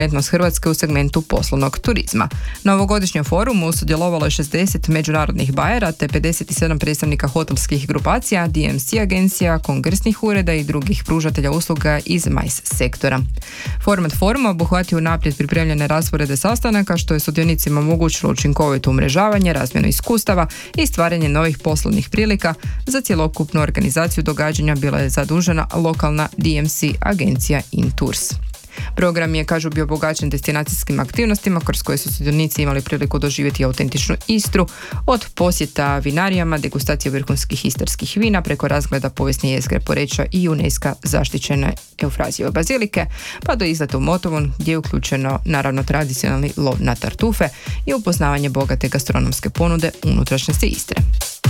Hrvatske u segmentu poslovnog turizma. Na ovogodišnjem forumu sudjelovalo je 60 međunarodnih bajera te 57 predstavnika hotelskih grupacija, DMC agencija, kongresnih ureda i drugih pružatelja usluga iz MICE sektora. Format foruma obuhvatio naprijed pripremljene rasporede sastanaka, što je sudionicima omogućilo učinkovito umrežavanje, razmjenu iskustava i stvaranje novih poslovnih prilika. Za cjelokupnu organizaciju događanja bila je zadužena lokalna DMC agencija Intours. Program je, kažu, bio obogaćen destinacijskim aktivnostima kroz koje su sudionici imali priliku doživjeti autentičnu Istru, od posjeta vinarijama, degustacije vrhunskih istarskih vina, preko razgleda povijesne jezgre Poreča i UNESCO zaštićene Eufrazijeve bazilike, pa do izleta u Motovun, gdje je uključeno naravno tradicionalni lov na tartufe i upoznavanje bogate gastronomske ponude unutrašnjosti Istre.